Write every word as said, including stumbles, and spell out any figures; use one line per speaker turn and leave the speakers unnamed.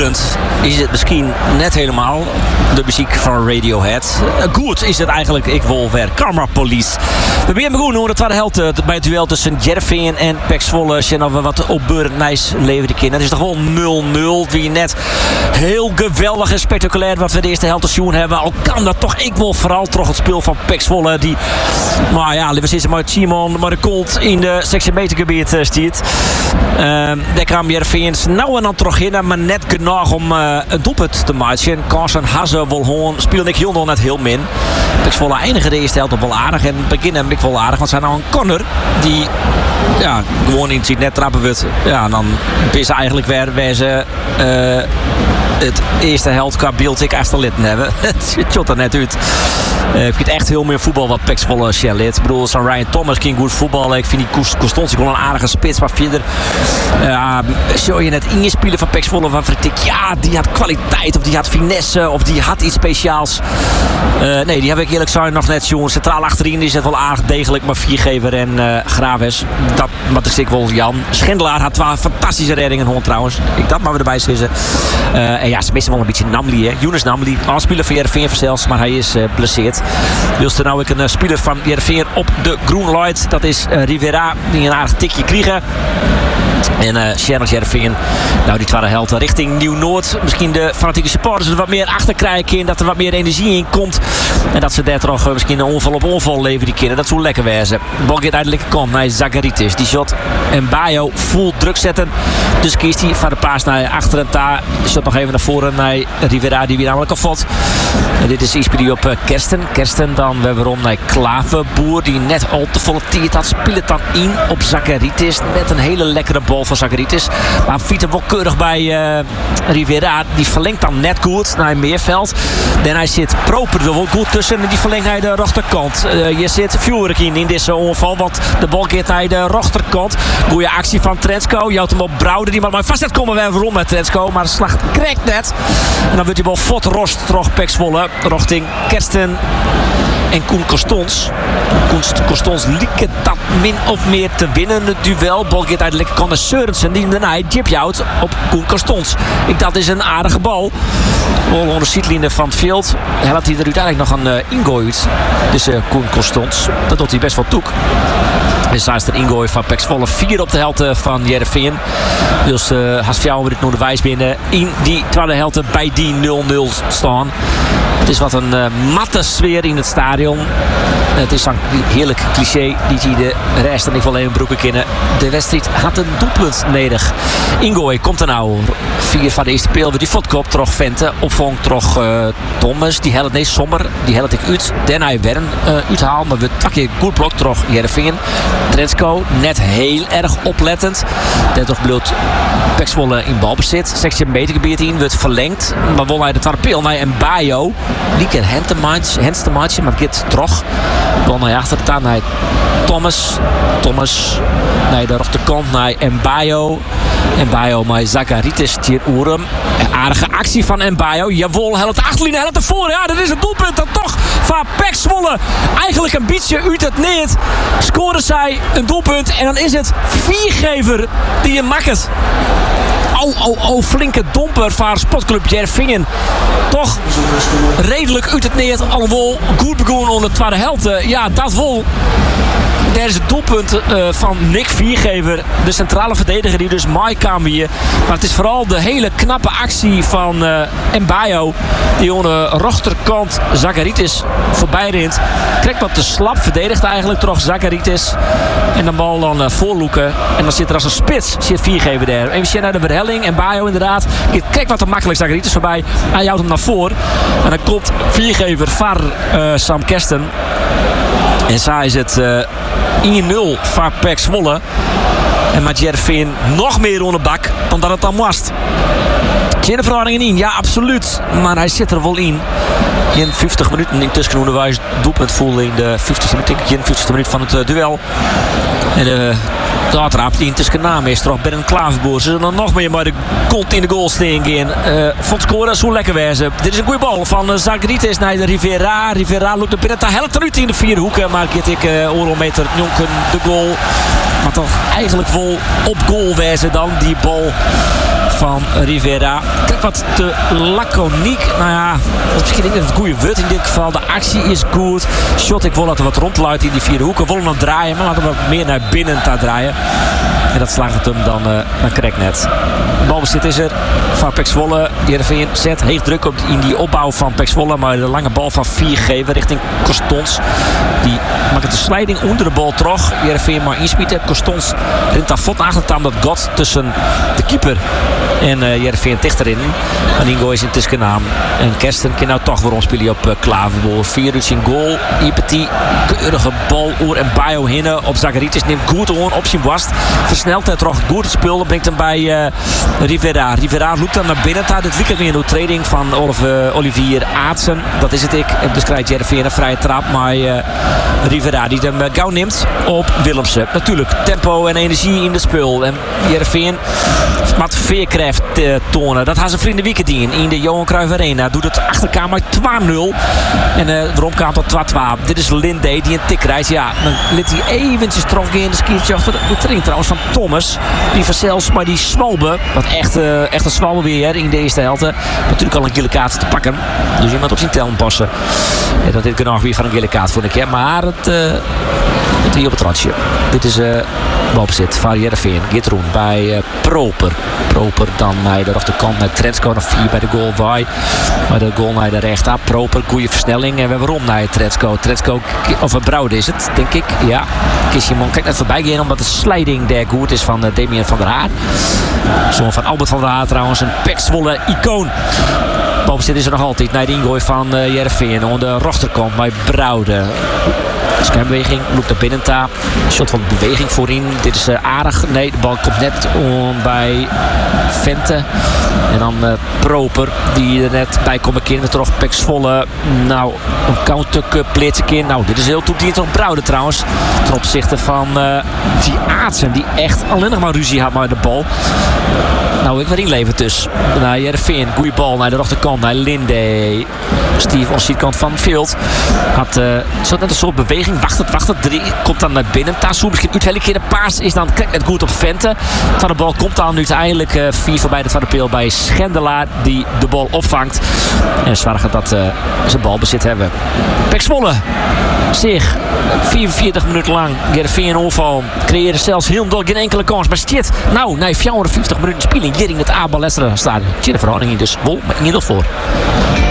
Opbeurend is het misschien net helemaal de muziek van Radiohead. Goed is het eigenlijk, ik wil weer Karma Police. We beginnen goed hoor, het waren helden bij het duel tussen Heerenveen en P E C Zwolle. Als je nou wat opbeurend nice leverde kind. Dat is toch wel nul nul. Wie net heel geweldig en spectaculair wat we de eerste helft seizoen hebben. Al kan dat toch, ik wil vooral toch het speel van P E C Zwolle. Die, maar ja, we zitten met Simon, maar de Colt in de zestien meter gebied uh, stiert. Uh, daar kwam Heerenveen nou en dan terug in, maar net genoeg om uh, een doelpunt te maken. Carson Hazen wil gewoon speelde ik heel nog net heel min. P E C Zwolle eindigen de eerste helft wel aardig en beginnen heb ik wel aardig, want ze nou een corner die ja, gewoon in het net trappen wordt. Ja, en dan is eigenlijk weer waar ze uh, het eerste helft qua beeld ik achterlitten hebben. Het shot er net uit. Uh, ik vind echt heel meer voetbal wat P E C Zwolle lid. Ik bedoel, zo'n Ryan Thomas ging goed voetballen. Ik vind die Constance gewoon een aardige spits. Maar verder uh, zou je net ingespeeld van P E C Zwolle van ik, ja, die had kwaliteit of die had finesse of die had iets speciaals. Uh, nee, die heb ik eerlijk gezegd nog net jongen. Centraal achterin is het wel aardig degelijk, maar Viergever en uh, Graves. Dat wat ik wel Jan. Schendelaar had wel fantastische reddingen gewoon trouwens. Ik dat maar weer erbij zitten. Uh, en ja, ze missen wel een beetje Namli, hè. Younes Namli, al speler van Heerenveen zelfs, maar hij is uh, blesseerd. Dus er nou ik een uh, speler van Heerenveen op de groen light. Dat is uh, Rivera, die een aardig tikje kregen. En uh, Sherlock Heerenveen, nou die tweede helft richting Nieuw-Noord. Misschien de fanatieke supporters er wat meer achter krijgen. Dat er wat meer energie in komt. En dat ze daar toch uh, misschien een onval op onval leveren die kinderen. Dat zou lekker wezen. De bal gaat uiteindelijk komt naar Zagaritis. Die shot en Bayo full druk zetten. Dus kiest hij van de paas naar achter en daar. Shot nog even naar voren naar Rivera die weer namelijk afvalt. En dit is iets die op uh, Kersten. Kersten dan weer waarom naar Klaverboer. Die net al te volle tiert had. Speelt het dan in op Zagaritis. Net een hele lekkere bal van Zagaritis. Maar fiet hem wel keurig bij uh, Rivera. Die verlengt dan net goed naar Meerveld. Dan hij zit proper er wel goed tussen. En die verlengt naar de rechterkant. Uh, je zit Fjord in in deze ongeval. Want de bal gaat naar de rechterkant. Goeie actie van Trensko. Je houdt hem op Brouwer. Die maar vast net komen we even rond met Trensko. Maar de slag krijgt net. En dan wordt die bal fot rost. Terug P E C Zwolle. Richting Kersten. En Koen Constance. Koen Constance liep dat min of meer te winnen. Het duel. Bal gaat uiteindelijk Conor Sørensen. Die daarna jipje houdt op Koen Constance. Ik dat is een aardige bal. Bal onder de zietlijnen van het veld. Hij had hij er uiteindelijk nog een uh, ingooi uit. Dus uh, Koen Constance. Dat doet hij best wel toek. En daar is er ingooi van P E C Zwolle. Vier op de helft van Heerenveen. Dus uh, Hasfjouwen wordt het nog de wijs binnen. In die tweede helft bij die nul nul staan. Het is wat een uh, matte sfeer in het stadion. Het is een heerlijk cliché. Die zie de rest en ik wil even broeken kennen. De wedstrijd had een doelpunt nodig. Ingooi komt er nou. Vier van de eerste peel. Die fotkop terug Vente. Opvang terug uh, Thomas. Die helpt nee Sommer. Die helpt ik uit. Dan hij Wern uh, uithaal. Maar we twee keer goed blok terug Heerenveen. Trensko net heel erg oplettend. Dat toch bloed P E C Zwolle in balbezit. zestien meter gebied in. Wordt verlengd. Maar won hij de tweede peel naar een Bayo. Die keer Hens te matchen. Maar het terug. Bal naar achter staan naar Thomas. Thomas naar de rechterkant naar Mbayo. Mbayo met Zagaritis hier Oerum. Een aardige actie van Mbayo. Jawel, helpt de achterlijn, helpt ervoor. Ja, dat is het doelpunt dan toch van P E C Zwolle. Eigenlijk een beetje uit het neer. Scoren zij een doelpunt en dan is het Viergever die je maakt. Oh, oh, oh, flinke domper van Sportclub Heerenveen. Toch redelijk uit het neer. Alhoewel goed begonnen onder de tweede helft. Ja, dat wel. Daar is het doelpunt uh, van Nick Viergever. De centrale verdediger die dus Mai kwam hier. Maar het is vooral de hele knappe actie van uh, Mbayo. Die aan de rechterkant Zagaritis voorbij rent. Krijgt wat te slap. Verdedigt eigenlijk toch Zagaritis. En de bal dan uh, voorloeken. En dan zit er als een spits zit Viergever daar. Even zien naar de verhelling. Mbayo inderdaad. Kijk wat te makkelijk Zagaritis voorbij. Hij houdt hem naar voren. En dan komt Viergever van uh, Sam Kersten. En zo is het uh, één nul voor P E C Zwolle. En met Heerenveen nog meer onder bak dan dat het dan was. Geen verhoudingen in, ja absoluut. Maar hij zit er wel in. In vijftig minuten intussen hoe wij doelpunt voelen in de vijftigste minuut. In de vijftigste minuut van het uh, duel. En de uh, uiteraard die intussen naam is toch Ben Klaverboer. Ze dan nog meer maar de Colt in de goal staan gaan. Uh, Vond scoren zo lekker wezen. Dit is een goede bal van uh, Zagaritis naar de Rivera. Rivera loopt de binnen. Hij helpt eruit in de vierde hoeken. Maar gaat ik uh, Eurometer jonken de goal. Maar toch eigenlijk vol op goal wezen dan die bal van Rivera. Kijk wat te laconiek. Nou ja, dat is misschien niet het goede woord in dit geval. De actie is goed. Shot, ik wil dat er wat rondluidt in die vierde hoeken. We willen hem draaien, maar laten we wat meer naar binnen te draaien. En dat slaagt het hem dan, uh, dan correct net. De balbezit is er van Pek Zwolle. Heerenveen zet heeg druk op in die opbouw van Pek Zwolle. Maar de lange bal van vier geven richting Costons. Die maakt de slijding onder de bal terug. Heerenveen maar insmieten. Costons rint daar vod achter dat God tussen de keeper en Heerenveen dicht erin. En Ingo is intussen naam. En Kersten kan nou toch weer omspelen op uh, Klaverboel. vier uur in goal. Ipetie, keurige bal oer en Bayo hinnen op Zacharitis. Neemt goed oor op zijn wast. Versnelt hij terug goed het spul. Brengt hem bij uh, Rivera. Rivera loopt dan naar binnen. Dit weekend weer een training van Olivier Aartsen. Dat is het ik. En dus krijgt Heerenveen een vrije trap. Maar uh, Rivera die hem uh, gauw neemt op Willemsen. Natuurlijk tempo en energie in de spul. En Heerenveen wat veerkracht uh, tonen. Dat had zijn vrienden weekend in. In de Johan Cruijff Arena. Doet het achterkamer twee nul. En uh, de romkaart tot twee twee. Dit is Linde die een tik rijdt. Ja, dan liet hij eventjes terug in de skiertje achter de, de training trouwens van Thomas. Die van zelfs, maar die Swalbe. Wat echt, uh, echt een Swalbe weer in de eerste helft. Natuurlijk al een gele kaart te pakken. Dus iemand op zijn tel passen. En dat dit kan nog weer van een gele kaart voor een keer. Maar het, uh, het hier op het randje. Dit is uh, balbezit van Heerenveen. Gitroen bij uh, Proper. Proper dan naar de rechterkant naar Trensko. Nog vier bij de goal bij. Maar de goal naar de rechter. Proper, goede versnelling. En we hebben rond naar Trensko. Trensko, of een Brouwde is het, denk ik. Ja. Kissimon kijkt net voorbij gaan omdat de sliding daar goed is van uh, Damien van der Haar. Zoon van Albert van der Haar trouwens. Een Pek Zwolle icoon. Balbezit is er nog altijd naar de ingooi van uh, Heerenveen. Aan de rechterkant bij Brouwde. Schermbeweging, loopt naar binnen ta. Shot van beweging voorin. Dit is uh, aardig. Nee, de bal komt net om bij Vente. En dan uh, Proper, die er net bij komt. Een terug Pek Zwolle. Nou, een countercup pleetje. Nou, dit is heel toe. Die toch Brouwde trouwens. Ten opzichte van uh, die Aartsen. Die echt alleen nog maar ruzie had met de bal. Nou, ik weer inleverd dus. Naar Heerenveen. Goeie bal naar de rechterkant. Naar Linde. Steve aan de kant van het veld. Had uh, zat net een soort beweging. Wacht het, wacht het. Drie. Komt dan naar binnen. Tassou misschien uiteindelijk keer de paas. Is dan krijgt het goed op Vente. Van de bal komt dan uiteindelijk uh, vier voorbij de Van der Peel bij Schendelaar. Die de bal opvangt. En zwaar gaat dat uh, zijn balbezit hebben. Pek Zwolle. Zich. vierenveertig minuten lang. Heerenveen onval. Creëerde zelfs heel veel geen enkele kans. Maar stiet. Nou, na vijfenvijftig minuten speling. Hier in het A B L stadion. Tjie de verhouding dus. Wol, maar in ieder geval voor.